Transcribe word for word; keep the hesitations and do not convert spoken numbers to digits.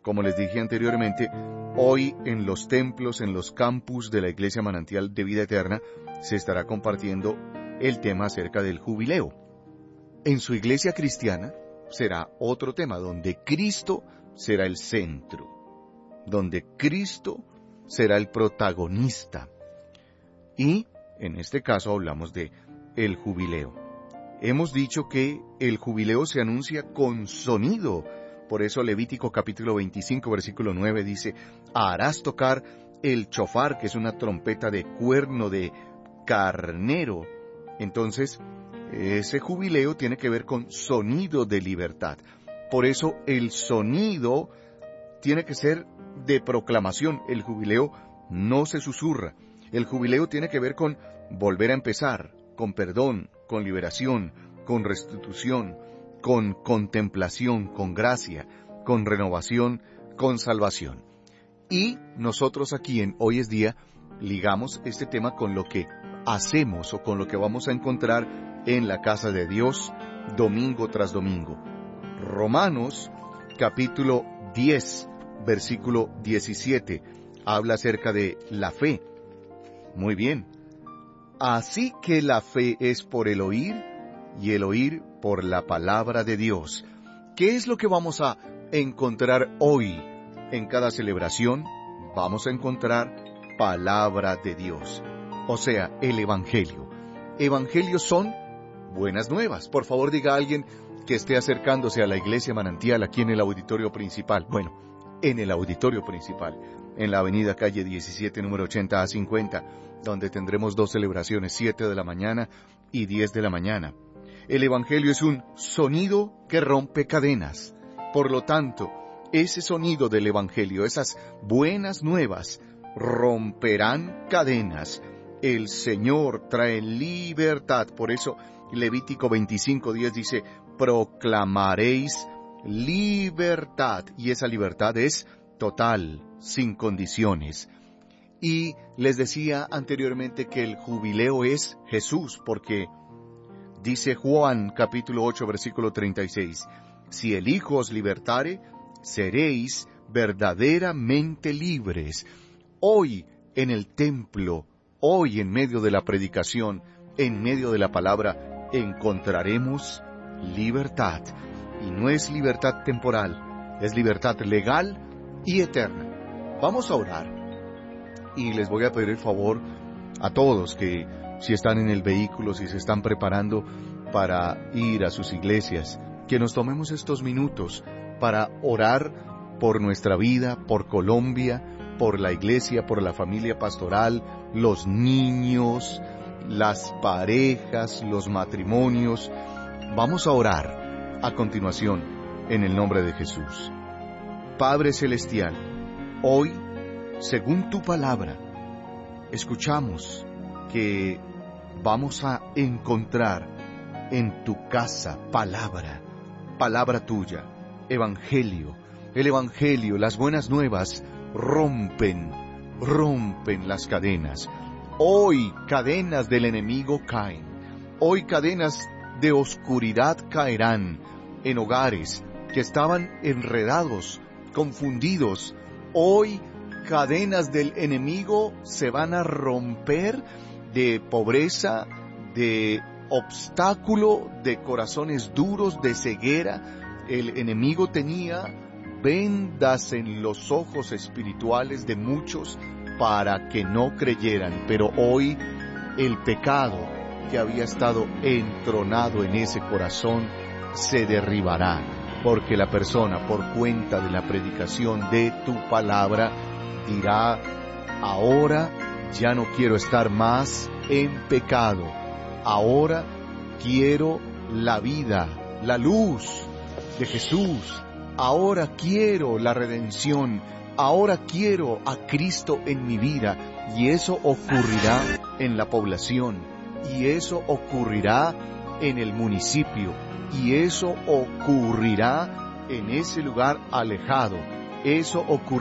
Como les dije anteriormente, hoy en los templos, en los campus de la Iglesia Manantial de Vida Eterna, se estará compartiendo el tema acerca del jubileo. En su iglesia cristiana será otro tema, donde Cristo será el centro, donde Cristo será el protagonista. Y en este caso hablamos de el jubileo. Hemos dicho que el jubileo se anuncia con sonido. Por eso Levítico capítulo veinticinco, versículo nueve dice, harás tocar el chofar, que es una trompeta de cuerno de carnero. Entonces, ese jubileo tiene que ver con sonido de libertad. Por eso el sonido tiene que ser de proclamación. El jubileo no se susurra. El jubileo tiene que ver con volver a empezar, con perdón, con liberación, con restitución, con contemplación, con gracia, con renovación, con salvación. Y nosotros aquí en Hoy es Día ligamos este tema con lo que hacemos o con lo que vamos a encontrar en la casa de Dios domingo tras domingo. Romanos capítulo diez, versículo diecisiete, habla acerca de la fe. Muy bien. Así que la fe es por el oír y el oír por la palabra de Dios. ¿Qué es lo que vamos a encontrar hoy? En cada celebración vamos a encontrar palabra de Dios, o sea, el Evangelio. Evangelios son buenas nuevas. Por favor, diga a alguien que esté acercándose a la Iglesia Manantial aquí en el auditorio principal. Bueno, en el auditorio principal, en la avenida calle diecisiete, número ochenta a cincuenta, donde tendremos dos celebraciones, siete de la mañana y diez de la mañana. El Evangelio es un sonido que rompe cadenas. Por lo tanto, ese sonido del Evangelio, esas buenas nuevas, romperán cadenas. El Señor trae libertad. Por eso Levítico veinticinco diez dice, proclamaréis libertad. Y esa libertad es total, sin condiciones. Y les decía anteriormente que el jubileo es Jesús, porque dice Juan capítulo ocho, versículo treinta y seis, si el Hijo os libertare, seréis verdaderamente libres. Hoy en el templo, hoy en medio de la predicación, en medio de la palabra, encontraremos libertad. Y no es libertad temporal, es libertad legal y eterna. Vamos a orar. Y les voy a pedir el favor a todos que si están en el vehículo, si se están preparando para ir a sus iglesias, que nos tomemos estos minutos para orar por nuestra vida, por Colombia, por la iglesia, por la familia pastoral, los niños, las parejas, los matrimonios. Vamos a orar a continuación en el nombre de Jesús. Padre Celestial, hoy, según tu palabra, escuchamos que vamos a encontrar en tu casa palabra, palabra tuya, evangelio. El evangelio, las buenas nuevas, rompen, rompen las cadenas. Hoy cadenas del enemigo caen. Hoy cadenas de oscuridad caerán en hogares que estaban enredados, confundidos. Hoy cadenas del enemigo se van a romper de pobreza, de obstáculo, de corazones duros, de ceguera. El enemigo tenía vendas en los ojos espirituales de muchos para que no creyeran, pero hoy el pecado que había estado entronado en ese corazón se derribará, porque la persona, por cuenta de la predicación de tu palabra, dirá, ahora ya no quiero estar más en pecado, ahora quiero la vida, la luz de Jesús, ahora quiero la redención, ahora quiero a Cristo en mi vida, y eso ocurrirá en la población, y eso ocurrirá en el municipio, y eso ocurrirá en ese lugar alejado, eso ocurrirá